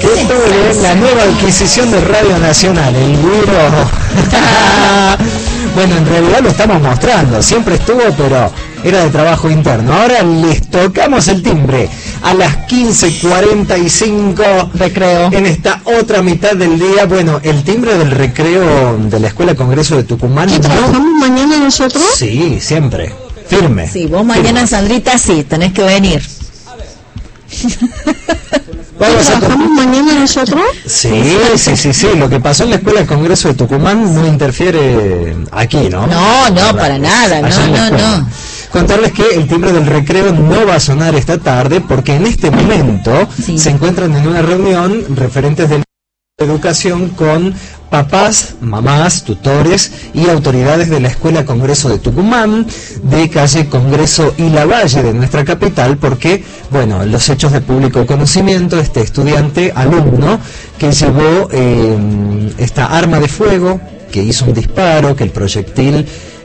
La nueva adquisición de Radio Nacional, el Güiro. Bueno, en realidad lo estamos mostrando, siempre estuvo, pero era de trabajo interno. Ahora les tocamos el timbre a las 15:45, recreo, en esta otra mitad del día. Bueno, el timbre del recreo de la Escuela Congreso de Tucumán. ¿Y trabajamos mañana nosotros? Sí, siempre, firme. Sí, vos mañana, Sandrita, sí, tenés que venir. ¿Trabajamos mañana nosotros? Sí. Lo que pasó en la Escuela del Congreso de Tucumán no interfiere aquí, ¿no? No, para nada, no. Contarles que el timbre del recreo no va a sonar esta tarde porque en este momento se encuentran en una reunión referentes de educación con papás, mamás, tutores y autoridades de la Escuela Congreso de Tucumán, de calle Congreso y Lavalle de nuestra capital, porque, bueno, los hechos de público conocimiento, este estudiante, alumno, que llevó esta arma de fuego, que hizo un disparo, que el proyectil,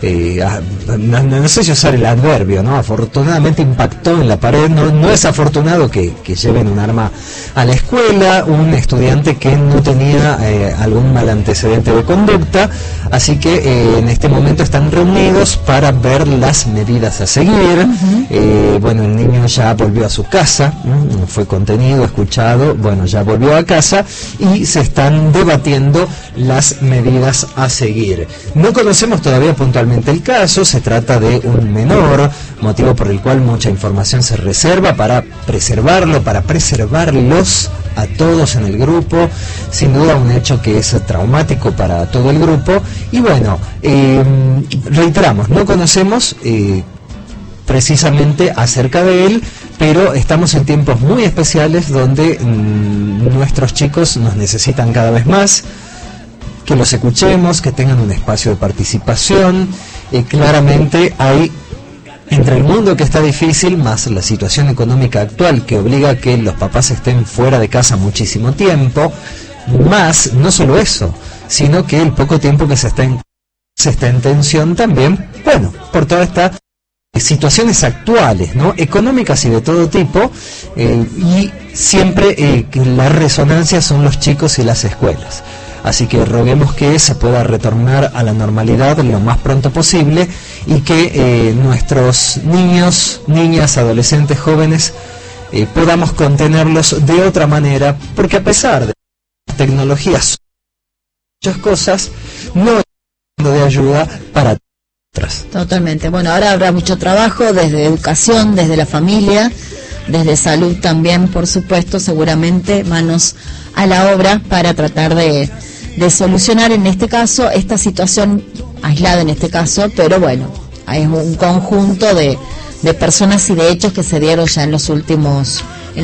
no sé si usar el adverbio, ¿no? Afortunadamente impactó en la pared. No es afortunado que lleven un arma a la escuela, un estudiante que no tenía algún mal antecedente de conducta, así que en este momento están reunidos para ver las medidas a seguir. Bueno, el niño ya volvió a su casa, fue contenido, escuchado, bueno, ya volvió a casa y se están debatiendo las medidas a seguir. No conocemos todavía puntualmente el caso, se trata de un menor, motivo por el cual mucha información se reserva para preservarlo, para preservarlos a todos en el grupo. Sin duda un hecho que es traumático para todo el grupo. Y bueno, reiteramos, no conocemos precisamente acerca de él, pero estamos en tiempos muy especiales donde nuestros chicos nos necesitan cada vez más, que los escuchemos, que tengan un espacio de participación. Claramente hay, entre el mundo que está difícil, más la situación económica actual que obliga a que los papás estén fuera de casa muchísimo tiempo, más, no solo eso, sino que el poco tiempo que se está en tensión también, bueno, por toda esta situaciones actuales, ¿no? Económicas y de todo tipo, y siempre la resonancia son los chicos y las escuelas. Así que roguemos que se pueda retornar a la normalidad lo más pronto posible y que nuestros niños, niñas, adolescentes, jóvenes, podamos contenerlos de otra manera, porque a pesar de las tecnologías, muchas cosas, no es de ayuda para otras. Totalmente. Bueno, ahora habrá mucho trabajo desde educación, desde la familia, desde salud también, por supuesto, seguramente manos a la obra para tratar de solucionar en este caso esta situación aislada en este caso, pero bueno, es un conjunto de personas y de hechos que se dieron ya en los últimos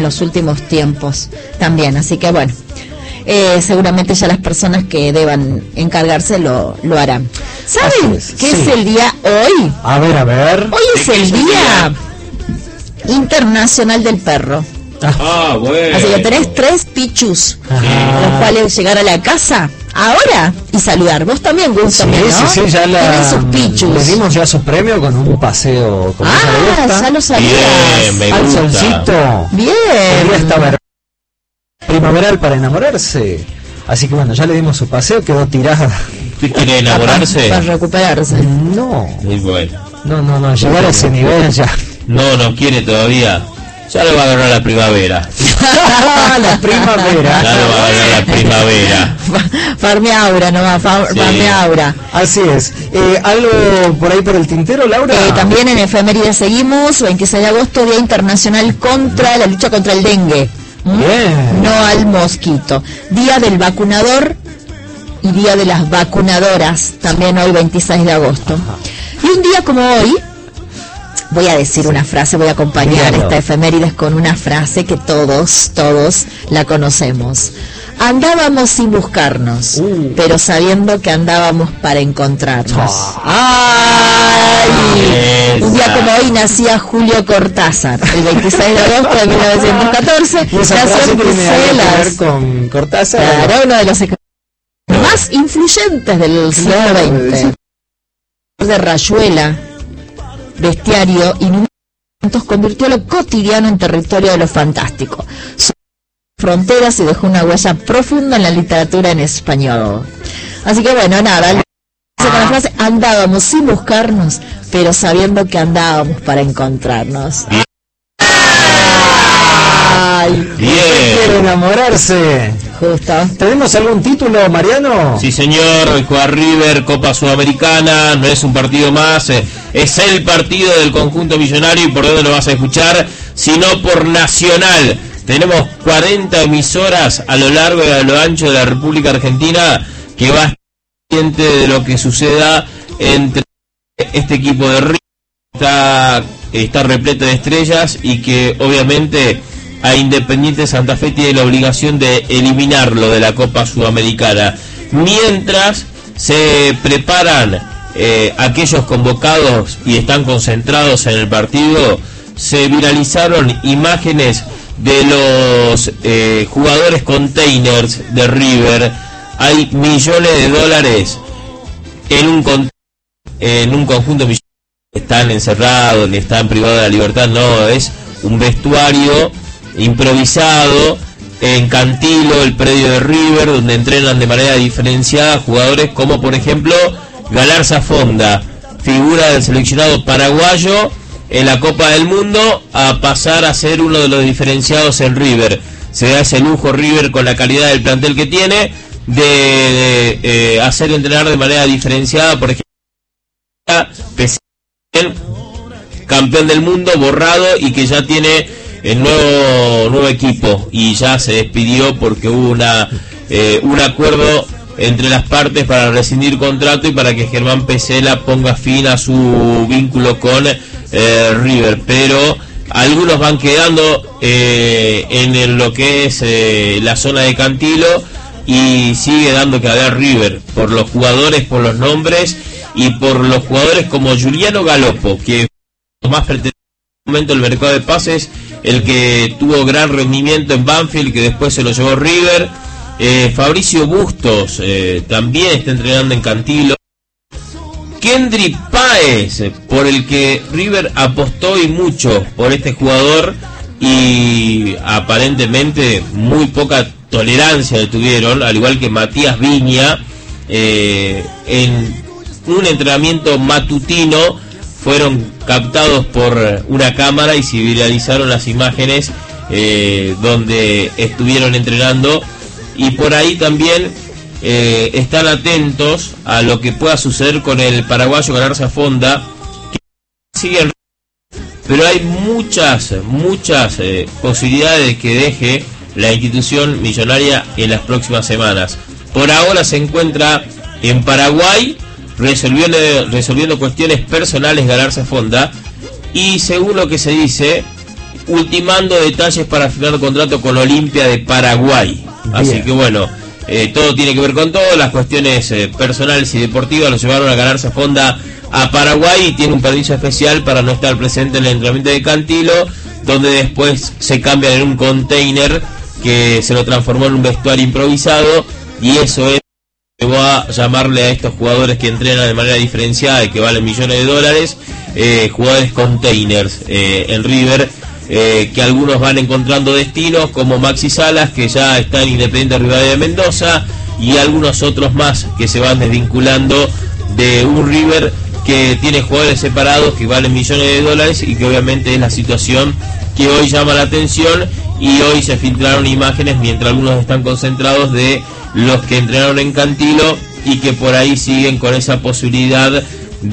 tiempos también, así que bueno, seguramente ya las personas que deban encargarse lo harán. ¿Saben qué es el día hoy? A ver. Hoy es el Día Internacional del Perro. Bueno. Así que tenés 3 pichus a los cuales llegar a la casa ahora y saludar. Vos también, Gus, también, ¿no? Sí, ya tienen sus pichus. Le dimos ya su premio con un paseo como ya lo sabías. Bien, me al gusta. solcito. Bien. Esta primaveral para enamorarse. Así que bueno, ya le dimos su paseo, quedó tirada. ¿Usted quiere enamorarse? Para recuperarse. No. Muy bueno. No, llegar a ese nivel ya. No quiere todavía. Ya lo va a agarrar la primavera. La primavera. Ya lo va a agarrar la primavera. Farmeaura nomás, Farmeaura. Así es. ¿Algo por ahí por el tintero, Laura? También en efemérides seguimos, 26 de agosto, Día Internacional contra la lucha contra el dengue. Bien. No al mosquito. Día del vacunador y Día de las vacunadoras, también hoy 26 de agosto. Y un día como hoy, voy a decir una frase, voy a acompañar esta efemérides con una frase que todos la conocemos. Andábamos sin buscarnos, pero sabiendo que andábamos para encontrarnos. ¡Ay! Un día como hoy nacía Julio Cortázar, el 26 de agosto de 1914. Nació en Bruselas. Con Cortázar. Claro, uno de los más influyentes del siglo XX. De Rayuela, bestiario y números convirtió lo cotidiano en territorio de lo fantástico. fronteras y dejó una huella profunda en la literatura en español. Así que bueno, nada, con la frase, andábamos sin buscarnos, pero sabiendo que andábamos para encontrarnos. Ay, quiere enamorarse. Justo. ¿Tenemos algún título, Mariano? Sí, señor. Juega River, Copa Sudamericana. No es un partido más, es el partido del conjunto millonario. ¿Y por dónde lo vas a escuchar? Sino por Nacional. Tenemos 40 emisoras a lo largo y a lo ancho de la República Argentina que va a estar pendiente de lo que suceda entre este equipo de River. Está repleto de estrellas y que obviamente a Independiente Santa Fe tiene la obligación de eliminarlo de la Copa Sudamericana. Mientras se preparan aquellos convocados y están concentrados en el partido, se viralizaron imágenes de los jugadores containers de River. Hay millones de dólares en un conjunto millonario. Están encerrados, están privados de la libertad. No, es un vestuario improvisado en Cantilo, el predio de River, donde entrenan de manera diferenciada jugadores como por ejemplo Galarza Fonda, figura del seleccionado paraguayo en la Copa del Mundo, a pasar a ser uno de los diferenciados en River. Se da ese lujo River, con la calidad del plantel que tiene, de hacer entrenar de manera diferenciada, por ejemplo, campeón del mundo, borrado, y que ya tiene el nuevo equipo, y ya se despidió porque hubo un acuerdo entre las partes para rescindir contrato y para que Germán Pesela ponga fin a su vínculo con River. Pero algunos van quedando en lo que es la zona de Cantilo, y sigue dando que hablar River por los jugadores, por los nombres y por los jugadores como Juliano Galopo, que más pretendía en el momento del mercado de pases, el que tuvo gran rendimiento en Banfield, que después se lo llevó River. Fabricio Bustos también está entrenando en Cantilo. Kendry Páez, por el que River apostó y mucho por este jugador, y aparentemente muy poca tolerancia le tuvieron, al igual que Matías Viña. En un entrenamiento matutino fueron captados por una cámara y se viralizaron las imágenes donde estuvieron entrenando, y por ahí también están atentos a lo que pueda suceder con el paraguayo Galarza Fonda, que sigue, pero hay muchas posibilidades de que deje la institución millonaria en las próximas semanas. Por ahora se encuentra en Paraguay resolviendo cuestiones personales Galarza Fonda, y según lo que se dice, ultimando detalles para firmar el contrato con Olimpia de Paraguay. Bien. Así que bueno, todo tiene que ver con todo. Las cuestiones personales y deportivas lo llevaron a Galarza Fonda a Paraguay, y tiene un permiso especial para no estar presente en el entrenamiento de Cantilo, donde después se cambia en un container que se lo transformó en un vestuario improvisado, y eso es va a llamarle a estos jugadores que entrenan de manera diferenciada y que valen millones de dólares, jugadores containers en River, que algunos van encontrando destinos, como Maxi Salas, que ya está en Independiente Rivadavia de Mendoza, y algunos otros más que se van desvinculando de un River que tiene jugadores separados que valen millones de dólares, y que obviamente es la situación que hoy llama la atención. Y hoy se filtraron imágenes, mientras algunos están concentrados, de los que entrenaron en Cantilo y que por ahí siguen con esa posibilidad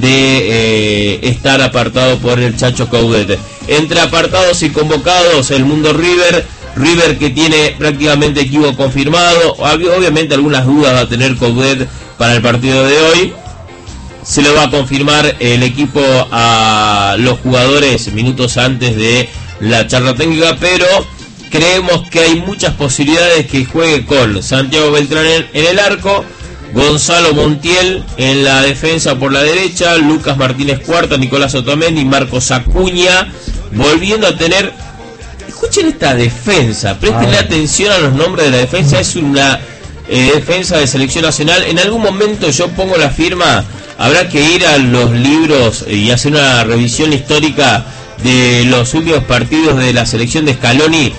de estar apartado por el Chacho Coudet. Entre apartados y convocados, el mundo River que tiene prácticamente equipo confirmado. Obviamente algunas dudas va a tener Coudet para el partido de hoy. Se lo va a confirmar el equipo a los jugadores minutos antes de la charla técnica, pero creemos que hay muchas posibilidades que juegue con Santiago Beltrán en el arco, Gonzalo Montiel en la defensa por la derecha, Lucas Martínez Cuarta, Nicolás Otamendi, Marcos Acuña, volviendo a tener... Escuchen esta defensa, préstenle atención a los nombres de la defensa. Es una defensa de selección nacional. En algún momento yo pongo la firma, habrá que ir a los libros y hacer una revisión histórica de los últimos partidos de la selección de Scaloni,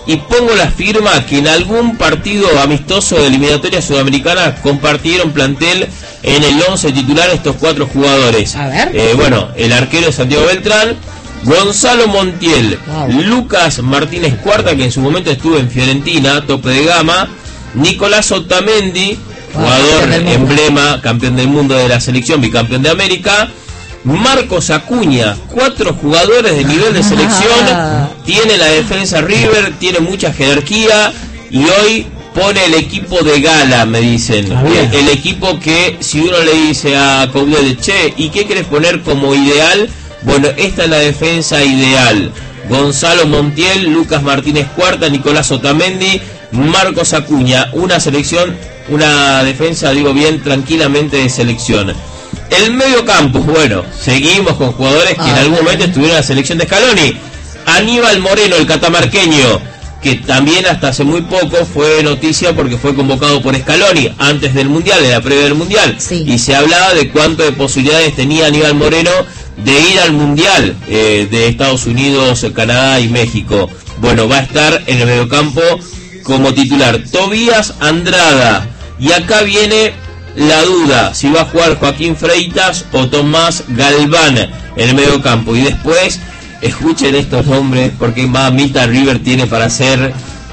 y pongo la firma que en algún partido amistoso de eliminatoria sudamericana compartieron plantel en el 11 titular estos 4 jugadores. A ver. Bueno, el arquero es Santiago Beltrán, Gonzalo Montiel, Wow. Lucas Martínez Cuarta, que en su momento estuvo en Fiorentina, tope de gama, Nicolás Otamendi, jugador campeón del mundo. emblema, campeón del mundo de la selección, bicampeón de América, Marcos Acuña, 4 jugadores de nivel de selección, tiene la defensa River, tiene mucha jerarquía y hoy pone el equipo de gala, me dicen. El equipo que si uno le dice a Coudet, che, ¿y qué querés poner como ideal? Bueno, esta es la defensa ideal. Gonzalo Montiel, Lucas Martínez Cuarta, Nicolás Otamendi, Marcos Acuña, una selección, una defensa, digo bien, tranquilamente de selección. El medio campo, bueno, seguimos con jugadores que en algún momento estuvieron en la selección de Scaloni. Aníbal Moreno, el catamarqueño, que también hasta hace muy poco fue noticia porque fue convocado por Scaloni antes del Mundial, en la previa del Mundial. Sí. Y se hablaba de cuánto de posibilidades tenía Aníbal Moreno de ir al Mundial de Estados Unidos, Canadá y México. Bueno, va a estar en el mediocampo como titular Tobías Andrada. Y acá viene la duda, si va a jugar Joaquín Freitas o Tomás Galván en el mediocampo. Y después, escuchen estos nombres, porque mamita River tiene para ser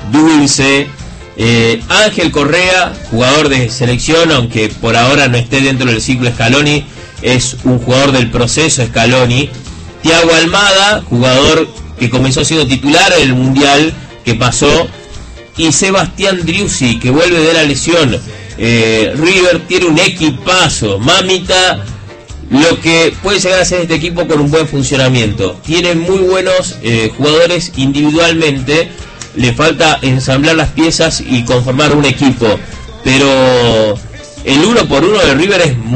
dulce. Ángel Correa, jugador de selección, aunque por ahora no esté dentro del ciclo Scaloni, es un jugador del proceso Scaloni. Thiago Almada, jugador que comenzó siendo titular en el Mundial que pasó, y Sebastián Driussi, que vuelve de la lesión. River tiene un equipazo, mamita, lo que puede llegar a ser este equipo con un buen funcionamiento. Tiene muy buenos jugadores individualmente, le falta ensamblar las piezas y conformar un equipo, pero el 1 por 1 de River es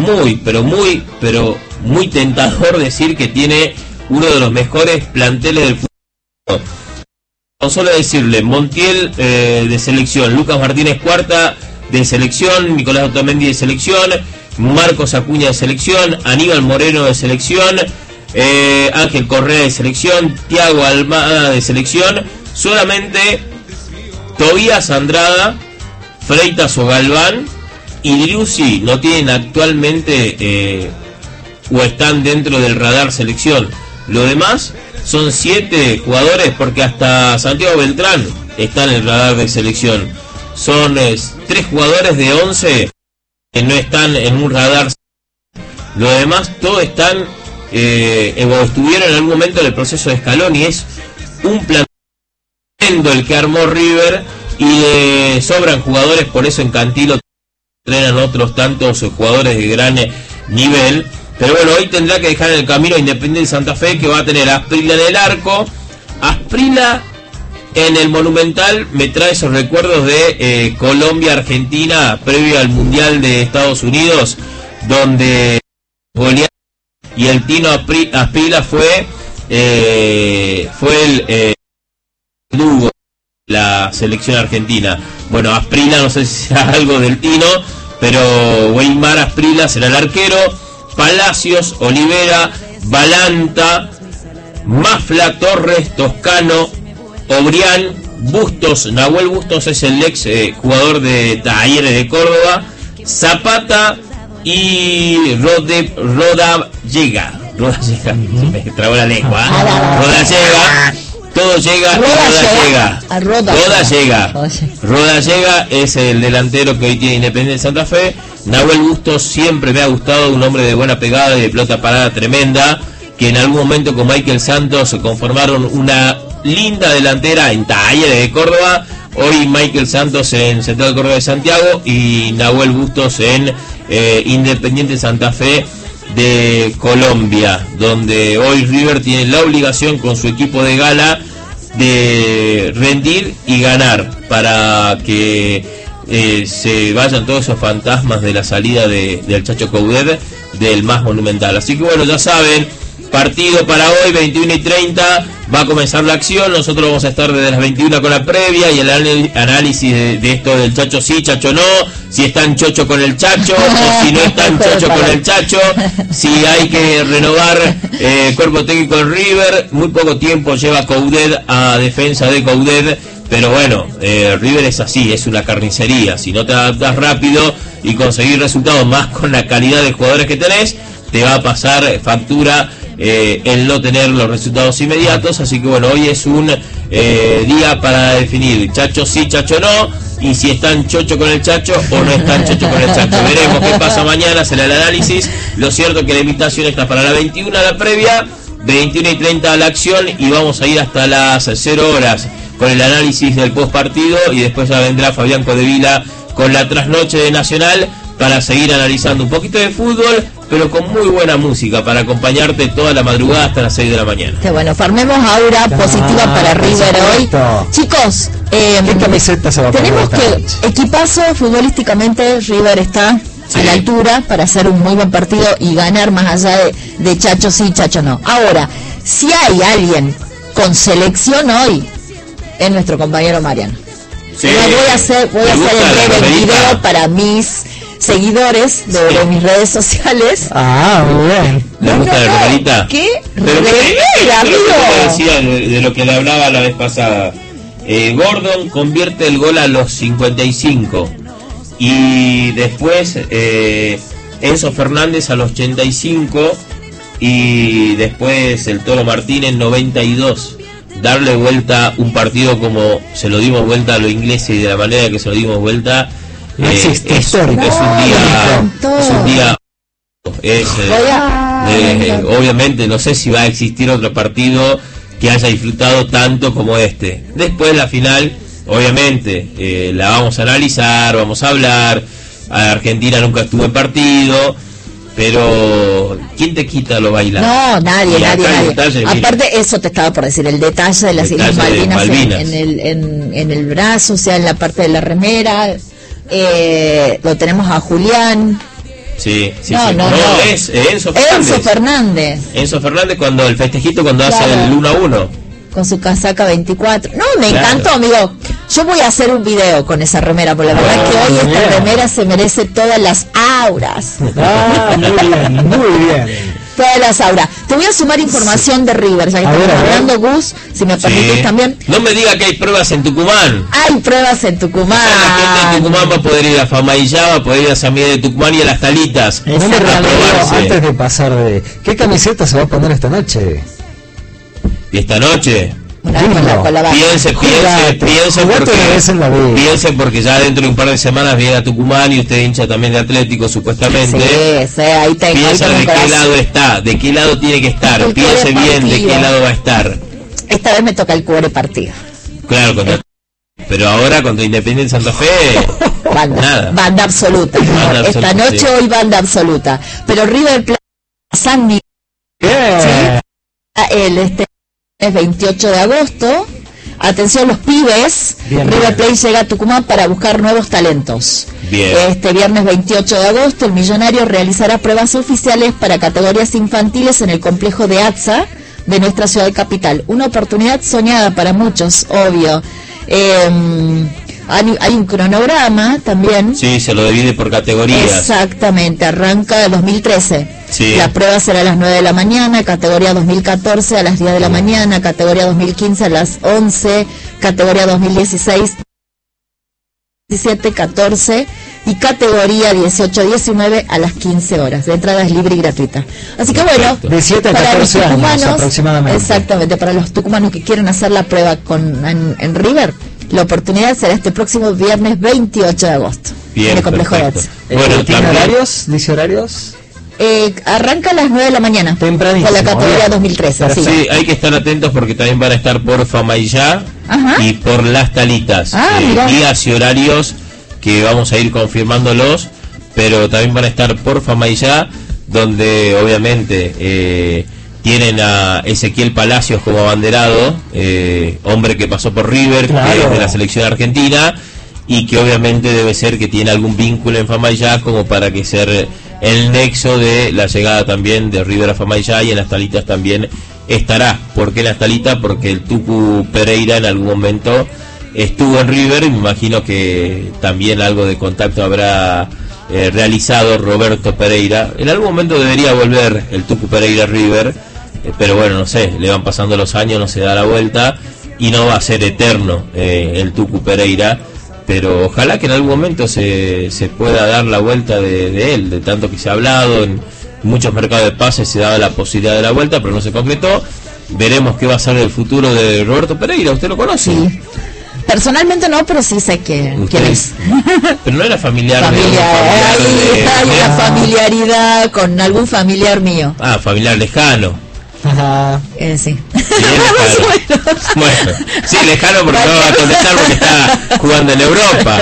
muy tentador decir que tiene uno de los mejores planteles del fútbol. Con solo decirle, Montiel de selección, Lucas Martínez Cuarta de selección, Nicolás Otamendi de selección, Marcos Acuña de selección, Aníbal Moreno de selección, Ángel Correa de selección, Thiago Almada de selección, solamente Tobías Andrada, Freitas o Galván y Driussi no tienen actualmente o están dentro del radar selección. Lo demás son 7 jugadores, porque hasta Santiago Beltrán está en el radar de selección. Son 3 jugadores de 11 que no están en un radar. Lo demás todos están o estuvieron en algún momento en el proceso de Scaloni. Es un plan el que armó River y sobran jugadores, por eso en Cantilo entrenan otros tantos jugadores de gran nivel. Pero bueno, hoy tendrá que dejar en el camino a Independiente Santa Fe, que va a tener a Asprilla en el arco. Asprilla en el Monumental me trae esos recuerdos de Colombia-Argentina previo al Mundial de Estados Unidos, donde Goliat y el Tino Asprilla fue el Lugo, la selección argentina. Bueno, Asprilla no sé si será algo del Tino, pero Weimar Asprilla será el arquero. Palacios, Olivera, Balanta, Mafla, Torres, Toscano, Obrián, Bustos. Nahuel Bustos es el ex jugador de Talleres de Córdoba, Zapata y Rodallega. Me trabó la lengua. Rodallega. Todo llega, Rodallega es el delantero que hoy tiene Independiente Santa Fe. Nahuel Bustos siempre me ha gustado, un hombre de buena pegada y de pelota parada tremenda, que en algún momento con Michael Santos conformaron una linda delantera en Talleres de Córdoba. Hoy Michael Santos en Central Córdoba de Santiago y Nahuel Bustos en Independiente Santa Fe de Colombia, donde hoy River tiene la obligación con su equipo de gala de rendir y ganar para que se vayan todos esos fantasmas de la salida del Chacho Coudet del más Monumental. Así que bueno, ya saben, partido para hoy 21:30, va a comenzar la acción. Nosotros vamos a estar desde las 21 con la previa y el análisis de esto del Chacho sí, Chacho no, si están chocho con el Chacho o si no están chocho con el Chacho, si hay que renovar cuerpo técnico en River. Muy poco tiempo lleva Coudet a defensa de Coudet, pero bueno, River es así, es una carnicería. Si no te adaptas rápido y conseguir resultados más con la calidad de jugadores que tenés, te va a pasar factura el no tener los resultados inmediatos. Así que bueno, hoy es un día para definir Chacho sí, Chacho no, y si están chocho con el Chacho o no están chocho con el Chacho. Veremos qué pasa mañana, será el análisis. Lo cierto es que la invitación está para la 21 a la previa, 21:30 a la acción, y vamos a ir hasta las 0 horas con el análisis del post partido, y después ya vendrá Fabián Codevila con la trasnoche de Nacional para seguir analizando un poquito de fútbol, pero con muy buena música para acompañarte toda la madrugada hasta las 6 de la mañana. Que bueno, farmemos aura positiva para River hoy. Chicos, ¿qué camiseta se va a poner tenemos que equipazo futbolísticamente. River está a la altura para hacer un muy buen partido y ganar, más allá de Chacho sí, Chacho no. Ahora, si hay alguien con selección hoy, es nuestro compañero Mariano. Sí. Voy a hacer en breve el video para mis seguidores de mis redes sociales. Ah, muy bien. ¿Le gusta la remerita? ¿Qué? Pero ¡Remera, amigo! decía de lo que le hablaba la vez pasada. Gordon convierte el gol a los 55 y después Enzo Fernández a los 85 y después el Toro Martínez 92. Darle vuelta un partido como se lo dimos vuelta a los ingleses y de la manera que se lo dimos vuelta, es un día obviamente no sé si va a existir otro partido que haya disfrutado tanto como este. Después la final, obviamente, la vamos a analizar, vamos a hablar. A Argentina nunca estuvo en partido, pero ¿quién te quita lo bailado? No, nadie. Detalle, aparte, eso te estaba por decir, el detalle de las Islas Malvinas. En el brazo, o sea, en la parte de la remera. Lo tenemos a Julián. Sí. Es Enzo Fernández. Enzo Fernández cuando el festejito, cuando hace el 1-1. Con su casaca 24. No, me encantó, amigo. Yo voy a hacer un video con esa remera, porque la verdad que hoy esta remera se merece todas las auras. Muy bien. Todas las auras. Te voy a sumar información de River, ya que estamos hablando, Gus, si me permitís también. No me diga que hay pruebas en Tucumán. Hay pruebas en Tucumán. La gente de Tucumán va a poder ir a Famaillá, va a poder ir a San Miguel de Tucumán y a Las Talitas. Antes de pasar de... ¿Qué camiseta se va a poner esta noche? ¿Y esta noche? Piense porque ya dentro de un par de semanas viene a Tucumán y usted hincha también de Atlético supuestamente. Sí, ahí piensa de qué lado está, de qué lado tiene que estar, piense bien de qué lado va a estar. Esta vez me toca el cubre partido. Claro, pero ahora contra Independiente Santa Fe banda absoluta. Esta noche hoy banda absoluta. Pero River Plate San Miguel es 28 de agosto. Atención los pibes. River Plate llega a Tucumán para buscar nuevos talentos. Este viernes 28 de agosto el Millonario realizará pruebas oficiales para categorías infantiles en el complejo de ATSA de nuestra ciudad capital. Una oportunidad soñada para muchos, obvio. Hay un cronograma también. Sí, se lo divide por categorías. Exactamente, arranca el 2013. Sí. La prueba será a las 9 de la mañana, categoría 2014 a las 10 de la mañana, categoría 2015 a las 11, categoría 2016, 17, 14 y categoría 18-19 a las 15 horas. La entrada es libre y gratuita. Así que bueno, de 7 a 14 años aproximadamente. Exactamente, para los tucumanos que quieren hacer la prueba en River, la oportunidad será este próximo viernes 28 de agosto. Bien, en el complejo de ATSA. Bueno, ¿tiene horarios? ¿Dice horarios? Arranca a las 9 de la mañana. Tempranísimo. Con la categoría 2013. Sí, hay que estar atentos porque también van a estar por Famaillá y por Las Talitas. Días y horarios que vamos a ir confirmándolos, pero también van a estar por Famaillá, donde obviamente tienen a Ezequiel Palacios como abanderado, hombre que pasó por River, que es de la selección argentina, y que obviamente debe ser que tiene algún vínculo en Famaillá como para que ser el nexo de la llegada también de River a Famaillá, y en Las Talitas también estará. ¿Por qué Las Talitas? Porque el Tucu Pereira en algún momento estuvo en River y me imagino que también algo de contacto habrá realizado Roberto Pereira. En algún momento debería volver el Tucu Pereira a River, pero bueno, no sé, le van pasando los años, no se da la vuelta, y no va a ser eterno el Tucu Pereira, pero ojalá que en algún momento se pueda dar la vuelta de él, de tanto que se ha hablado, en muchos mercados de pases se daba la posibilidad de la vuelta, pero no se concretó. Veremos qué va a ser el futuro de Roberto Pereira. ¿Usted lo conoce? Sí. Personalmente no, pero sí sé quién es. Pero no era familiar. Hay una familiaridad con algún familiar mío. Ah, familiar lejano. Sí. Bueno, sí, lejano porque no va a contestar porque está jugando en Europa.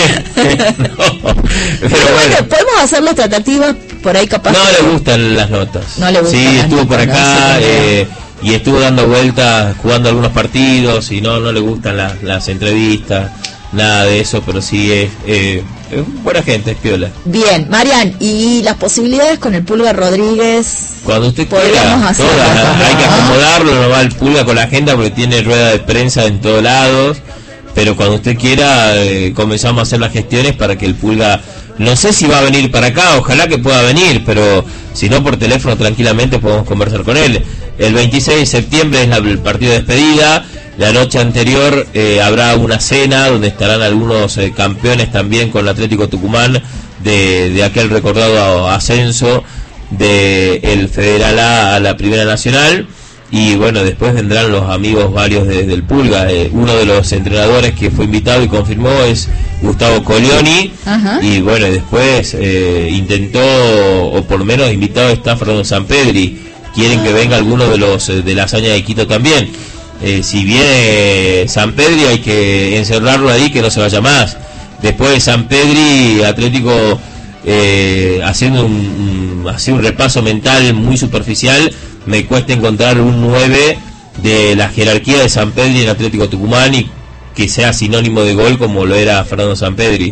No, pero bueno, podemos hacer las tratativas por ahí capaz. No le gustan las notas. No le gustan. Sí, las estuvo notas, por acá no, y estuvo dando vueltas, jugando algunos partidos y no le gustan las entrevistas, nada de eso, pero sí es buena gente, es piola. Bien, Marian, ¿y las posibilidades con el Pulga Rodríguez? Cuando usted quiera, hay que acomodarlo, no va el Pulga con la agenda porque tiene rueda de prensa en todos lados, pero cuando usted quiera comenzamos a hacer las gestiones para que el Pulga, no sé si va a venir para acá, ojalá que pueda venir, pero si no por teléfono tranquilamente podemos conversar con él. El 26 de septiembre es el partido de despedida. La noche anterior habrá una cena donde estarán algunos campeones también con el Atlético Tucumán de aquel recordado ascenso del Federal A a la Primera Nacional. Y bueno, después vendrán los amigos varios del Pulga. Uno de los entrenadores que fue invitado y confirmó es Gustavo Colioni. Ajá. Y bueno, después intentó, o por lo menos invitado está Fernando Sampedri. Quieren que venga alguno de los de la hazaña de Quito también. Si viene Sampedri hay que encerrarlo ahí, que no se vaya más. Después de Sampedri, Atlético haciendo un repaso mental muy superficial, me cuesta encontrar un 9 de la jerarquía de Sampedri en Atlético Tucumán y que sea sinónimo de gol como lo era Fernando Sampedri.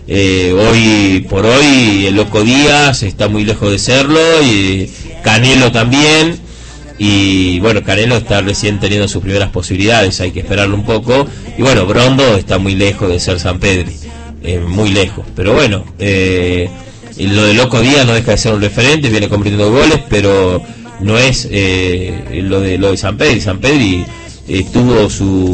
Hoy por hoy el Loco Díaz está muy lejos de serlo, y Canelo también, y bueno, Canelo está recién teniendo sus primeras posibilidades, hay que esperarlo un poco, y bueno, Brondo está muy lejos de ser Sampedri, muy lejos, pero bueno, lo de Loco Díaz no deja de ser un referente, viene convirtiendo goles, pero no es lo de Sampedri. Sampedri tuvo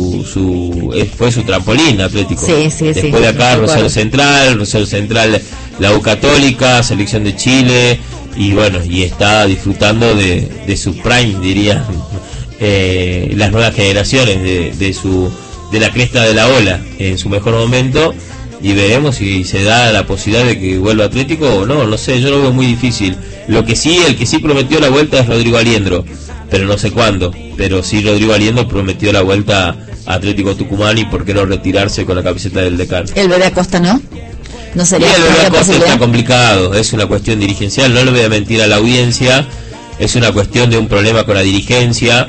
fue su trampolín Atlético. Después de acá Rosario Central, la U Católica, Selección de Chile, y bueno, y está disfrutando de su prime, dirían las nuevas generaciones, de la cresta de la ola en su mejor momento, y veremos si se da la posibilidad de que vuelva Atlético o no sé, yo lo veo muy difícil. El que sí prometió la vuelta es Rodrigo Aliendro, pero no sé cuándo. Pero sí, Rodrigo Aliendro prometió la vuelta a Atlético Tucumán, y por qué no retirarse con la camiseta del Decano. El Bebé Acosta no sería. Y el Bebé Acosta está complicado, es una cuestión dirigencial, no le voy a mentir a la audiencia, es una cuestión de un problema con la dirigencia.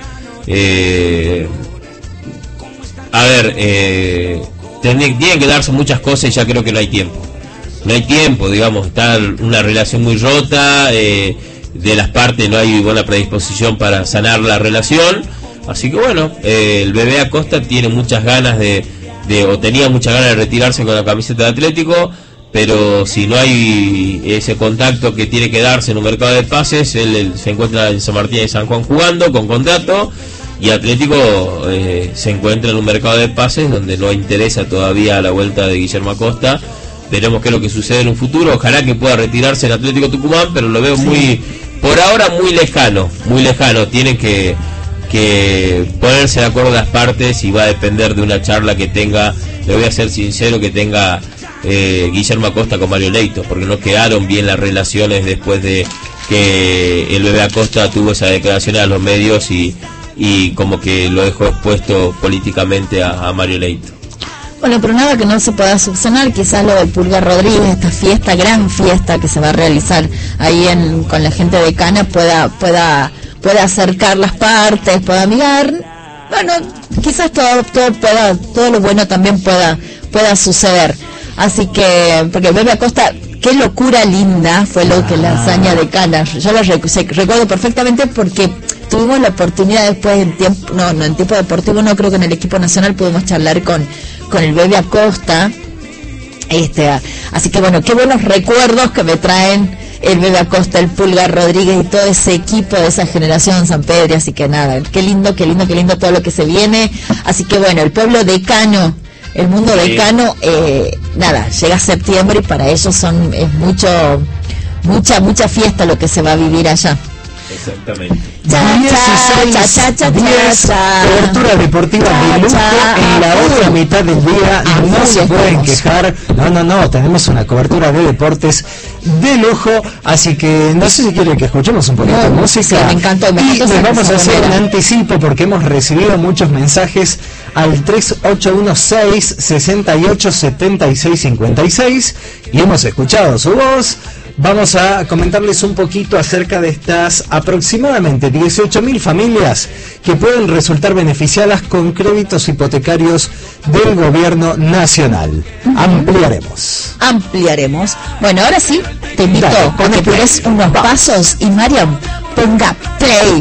Tienen que darse muchas cosas y ya creo que no hay tiempo, digamos, está una relación muy rota, de las partes no hay buena predisposición para sanar la relación, así que bueno, el Bebé Acosta tiene muchas ganas o tenía muchas ganas de retirarse con la camiseta de Atlético, pero si no hay ese contacto que tiene que darse en un mercado de pases, él se encuentra en San Martín de San Juan jugando con contrato, y Atlético se encuentra en un mercado de pases donde no interesa todavía la vuelta de Guillermo Acosta. Veremos qué es lo que sucede en un futuro, ojalá que pueda retirarse el Atlético Tucumán, pero lo veo por ahora muy lejano, tienen que ponerse de acuerdo las partes, y va a depender de una charla que tenga, le voy a ser sincero, que tenga Guillermo Acosta con Mario Leito, porque no quedaron bien las relaciones después de que el Bebé Acosta tuvo esa declaración a los medios y como que lo dejó expuesto políticamente a Mario Leito. Bueno, pero nada que no se pueda subsanar, quizás lo del Pulga Rodríguez, esta gran fiesta que se va a realizar ahí con la gente de Cana pueda acercar las partes, pueda amigar. Bueno, quizás todo lo bueno también pueda suceder. Así que, porque el Bebé Acosta, qué locura linda fue lo que la hazaña de Cana. Yo lo recuerdo perfectamente porque tuvimos la oportunidad después en tiempo deportivo, no creo que en el equipo nacional pudimos charlar con el Bebé Acosta, así que bueno, qué buenos recuerdos que me traen el Bebe Acosta, el Pulga Rodríguez y todo ese equipo de esa generación San Pedro, así que nada, qué lindo todo lo que se viene. Así que bueno, el pueblo decano, el mundo decano, nada, llega septiembre y para ellos es mucha fiesta lo que se va a vivir allá. Exactamente. Cobertura deportiva de lujo en la otra mitad del día, no se pueden quejar. No, tenemos una cobertura de deportes de lujo, así que no sé si quieren que escuchemos un poquito de música. Sí, me encantó, y les vamos a hacer un anticipo porque hemos recibido muchos mensajes al 3816-687656 y hemos escuchado su voz. Vamos a comentarles un poquito acerca de estas aproximadamente 18.000 familias que pueden resultar beneficiadas con créditos hipotecarios del gobierno nacional. Ampliaremos. Bueno, ahora sí, te invito a que des unos pasos y Mariam ponga play.